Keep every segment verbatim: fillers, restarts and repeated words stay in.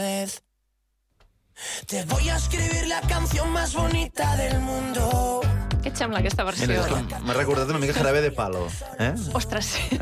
Te voy a escribir la canción más bonita del mundo. Què et sembla aquesta versió? Mira, és com, m'ha recordat una mica Jarabe de Palo. Eh? Ostres, sí.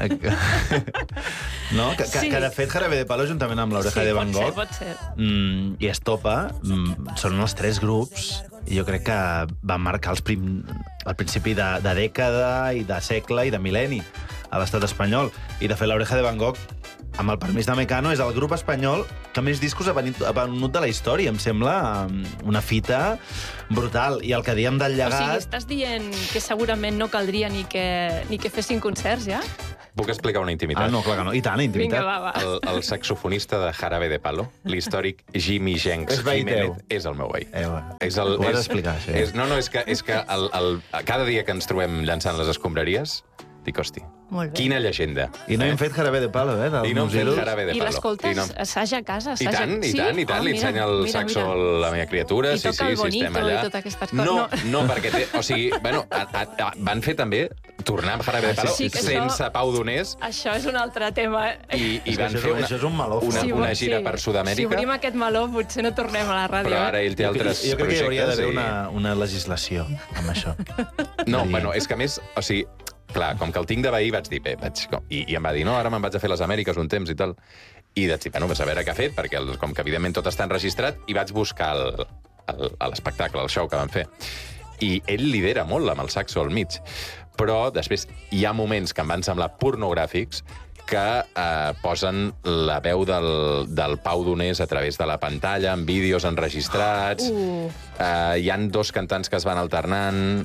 No? Que, que, Sí. que de fet Jarabe de Palo, juntament amb l'Oreja Sí, de pot Van ser, Gogh, pot ser. mm, i Estopa, mm, són els tres grups i jo crec que van marcar els prim, el principi de, de dècada i de segle i de mil·lenni a l'estat espanyol. I de fet l'Oreja de Van Gogh, amb el permís de Mecano, és el grup espanyol que més discos ha venut, ha venut de la història. Em sembla um, una fita brutal. I el que diem del O sigui, llegat... estàs dient que segurament no caldria ni que, ni que fessin concerts, ja? Puc explicar una intimitat? Ah, no, clar que no. I tant, intimitat. Vinga, va, va. El, el saxofonista de Jarabe de Palo, l'històric Jimmy Jenks És veí Jiménez, teu. és el meu veí. Eh, bueno. És el, Ho has és- d'explicar, això. És, no, no, és que, és que el, el, cada dia que ens trobem llançant les escombraries, dic, hosti, Molt bé. quina llegenda. I no hem fet Jarabe de Palo, eh? I no hem fet Jarabe de I Palo. l'escoltes? no... Assaja a casa? I Assaja... tant, i sí? tant, i tant. Ah, Li mira, ensenya el mira, saxo mira. a la meva criatura. I sí, toca sí, el sí, estem bonito i allà. totes aquestes No, coses. no, perquè té... O sigui, bueno, a, a, a, van fer també tornar amb Jarabe de Palo Sí, que això- sense Pau Donés Això és un altre tema. i, i És que van això és- fer una, això és un meló. una, Si una vol- gira sí. per Si Sud-amèrica, obrim aquest meló, potser no tornem a la ràdio. però ara ell té Jo, crec- altres jo crec que hi hauria d'haver projectes i- una, una legislació amb això. No, I- bueno, és que a més, o sigui, clar, com que el tinc de veí, vaig dir, bé, vaig... I, i em va dir, no, ara me'n vaig a fer les Amèriques un temps i tal. I vaig dir, bueno, vas a veure què ha fet, perquè el, com que evidentment tot està enregistrat, i vaig buscar el- el- a l'espectacle, el show que van fer. I ell lidera molt amb el saxo al mig. Però després hi ha moments que em van semblar pornogràfics que eh, posen la veu del, del Pau Donés a través de la pantalla, amb vídeos enregistrats. Uh. Eh, hi han dos cantants que es van alternant.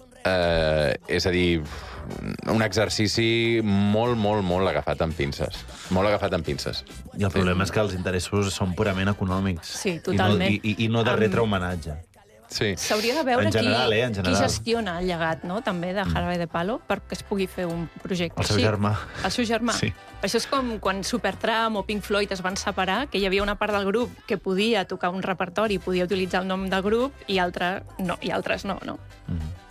Eh, és a dir, un exercici molt, molt, molt agafat amb pinces. Molt agafat amb pinces. I el problema és que els interessos són purament econòmics. Sí, totalment. I no, i, i no de Amb- retre homenatge. Sí. S'hauria de veure En general, qui, eh, en qui general. gestiona el llegat, no?, també, de Jarabe de Palo, perquè es pugui fer un projecte El seu així. germà. El seu germà. Sí. Això és com quan Supertramp o Pink Floyd es van separar, que hi havia una part del grup que podia tocar un repertori, podia utilitzar el nom del grup, i altra no, i altres no, no? Mm -hmm.